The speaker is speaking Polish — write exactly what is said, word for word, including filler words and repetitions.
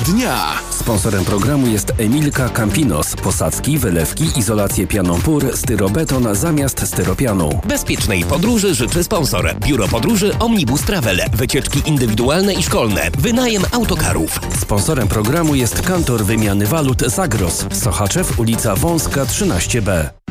dnia. Sponsorem programu jest Emilka Campinos. Posadzki, wylewki, izolację pianą pór, styrobeton zamiast styropianu. Bezpiecznej podróży życzy sponsor. Biuro Podróży Omnibus Travel. Wycieczki indywidualne i szkolne. Wynajem autokarów. Sponsorem programu jest Kantor Wymiany Walut Zagros. Sochaczew, ulica Wąska trzynaście B.